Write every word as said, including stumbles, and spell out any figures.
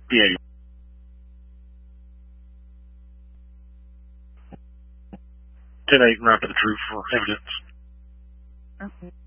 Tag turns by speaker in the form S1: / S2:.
S1: Yeah. ten eight, wrap it through for evidence.
S2: Okay.